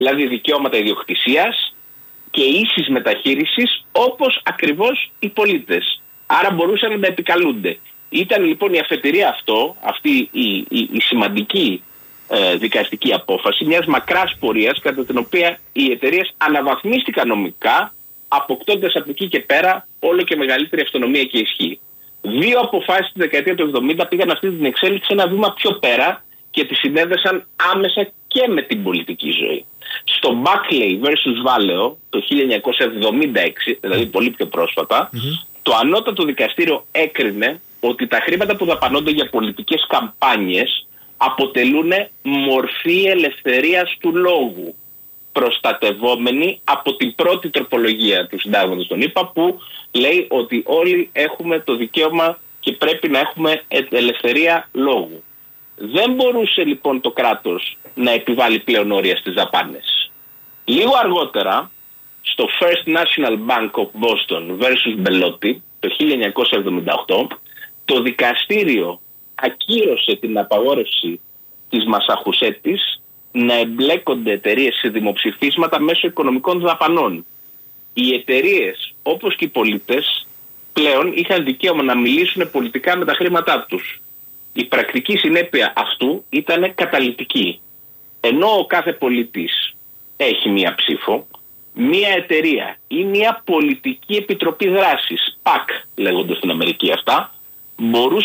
δηλαδή δικαιώματα ιδιοκτησίας και ίσης μεταχείρισης όπως ακριβώς οι πολίτες. Άρα μπορούσαν να επικαλούνται. Ήταν λοιπόν η αφετηρία αυτή η σημαντική δικαστική απόφαση μιας μακράς πορείας κατά την οποία οι εταιρείες αναβαθμίστηκαν νομικά, αποκτώντας από εκεί και πέρα όλο και μεγαλύτερη αυτονομία και ισχύ. Δύο αποφάσεις τη δεκαετία του 70 πήγαν αυτή την εξέλιξη ένα βήμα πιο πέρα και τη συνέδεσαν άμεσα και με την πολιτική ζωή. Στο Buckley vs. Valeo το 1976, δηλαδή πολύ πιο πρόσφατα, το ανώτατο δικαστήριο έκρινε ότι τα χρήματα που δαπανώνται για πολιτικές καμπάνιες αποτελούν μορφή ελευθερίας του λόγου, προστατευόμενη από την πρώτη τροπολογία του συντάγματος των ΗΠΑ, που λέει ότι όλοι έχουμε το δικαίωμα και πρέπει να έχουμε ελευθερία λόγου. Δεν μπορούσε λοιπόν το κράτος να επιβάλλει πλέον όρια στις δαπάνες. Λίγο αργότερα, στο First National Bank of Boston vs. Bellotti το 1978, το δικαστήριο ακύρωσε την απαγόρευση της Μασαχουσέτης να εμπλέκονται εταιρείες σε δημοψηφίσματα μέσω οικονομικών δαπανών. Οι εταιρείες, όπως και οι πολίτες, πλέον είχαν δικαίωμα να μιλήσουν πολιτικά με τα χρήματά τους. Η πρακτική συνέπεια αυτού ήταν καταλυτική. Ενώ ο κάθε πολίτης έχει μία ψήφο, μία εταιρεία ή μία πολιτική επιτροπή δράσης, PAC λέγονται στην Αμερική αυτά, μπορούσε